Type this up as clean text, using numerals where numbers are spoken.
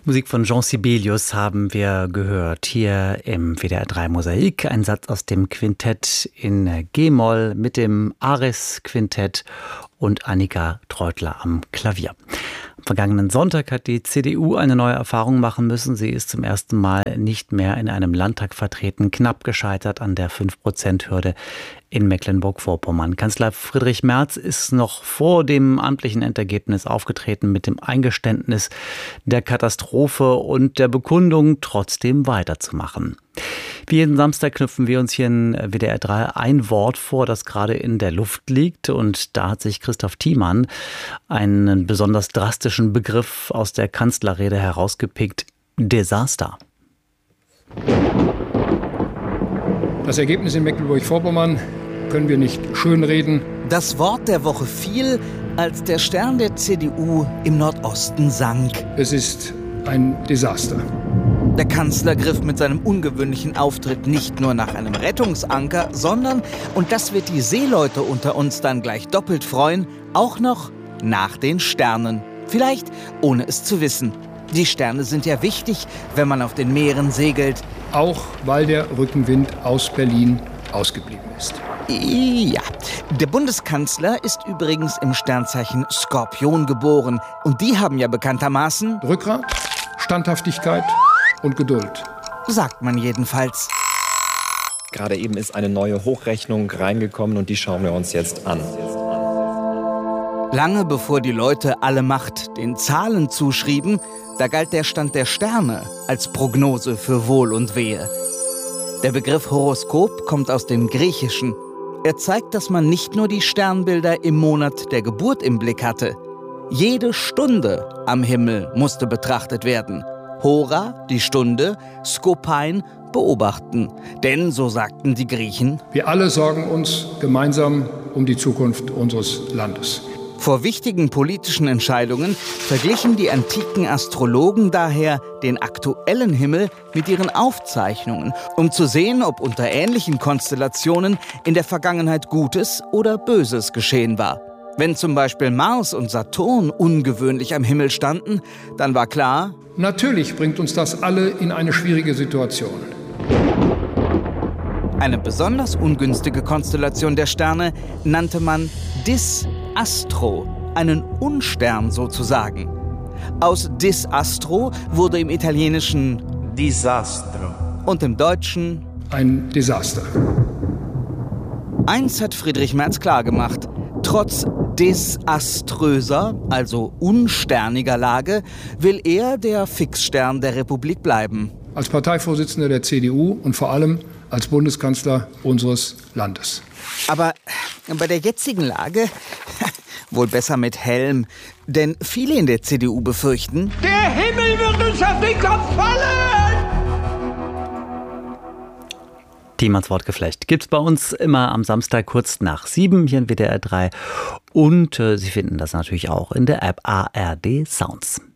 Musik von Jean Sibelius haben wir gehört hier im WDR 3 Mosaik. Ein Satz aus dem Quintett in G-Moll mit dem Aris-Quintett und Annika Treutler am Klavier. Am vergangenen Sonntag hat die CDU eine neue Erfahrung machen müssen. Sie ist zum ersten Mal nicht mehr in einem Landtag vertreten, knapp gescheitert an der 5%-Hürde in Mecklenburg-Vorpommern. Kanzler Friedrich Merz ist noch vor dem amtlichen Endergebnis aufgetreten mit dem Eingeständnis der Katastrophe und der Bekundung, trotzdem weiterzumachen. Wie jeden Samstag knüpfen wir uns hier in WDR 3 ein Wort vor, das gerade in der Luft liegt. Und da hat sich Christoph Thiemann einen besonders drastischen Begriff aus der Kanzlerrede herausgepickt: Desaster. Das Ergebnis in Mecklenburg-Vorpommern können wir nicht schönreden. Das Wort der Woche fiel, als der Stern der CDU im Nordosten sank. Es ist ein Desaster. Der Kanzler griff mit seinem ungewöhnlichen Auftritt nicht nur nach einem Rettungsanker, sondern, und das wird die Seeleute unter uns dann gleich doppelt freuen, auch noch nach den Sternen. Vielleicht ohne es zu wissen. Die Sterne sind ja wichtig, wenn man auf den Meeren segelt. Auch weil der Rückenwind aus Berlin ausgeblieben ist. Ja, der Bundeskanzler ist übrigens im Sternzeichen Skorpion geboren. Und die haben ja bekanntermaßen Rückgrat, Standhaftigkeit und Geduld. Sagt man jedenfalls. Gerade eben ist eine neue Hochrechnung reingekommen und die schauen wir uns jetzt an. Lange bevor die Leute alle Macht den Zahlen zuschrieben, da galt der Stand der Sterne als Prognose für Wohl und Wehe. Der Begriff Horoskop kommt aus dem Griechischen. Er zeigt, dass man nicht nur die Sternbilder im Monat der Geburt im Blick hatte. Jede Stunde am Himmel musste betrachtet werden. Hora, die Stunde, Skopein, beobachten. Denn, so sagten die Griechen, wir alle sorgen uns gemeinsam um die Zukunft unseres Landes. Vor wichtigen politischen Entscheidungen verglichen die antiken Astrologen daher den aktuellen Himmel mit ihren Aufzeichnungen, um zu sehen, ob unter ähnlichen Konstellationen in der Vergangenheit Gutes oder Böses geschehen war. Wenn zum Beispiel Mars und Saturn ungewöhnlich am Himmel standen, dann war klar, natürlich bringt uns das alle in eine schwierige Situation. Eine besonders ungünstige Konstellation der Sterne nannte man Dis-Astro, einen Unstern sozusagen. Aus Dis-Astro wurde im Italienischen Disastro und im Deutschen ein Desaster. Eins hat Friedrich Merz klargemacht: Trotz desaströser, also unsterniger Lage, will er der Fixstern der Republik bleiben. Als Parteivorsitzender der CDU und vor allem als Bundeskanzler unseres Landes. Aber bei der jetzigen Lage wohl besser mit Helm. Denn viele in der CDU befürchten, der Himmel wird uns auf den Kopf fallen! Thiemanns Wortgeflecht gibt's bei uns immer am Samstag kurz nach 7 hier in WDR 3. Und Sie finden das natürlich auch in der App ARD Sounds.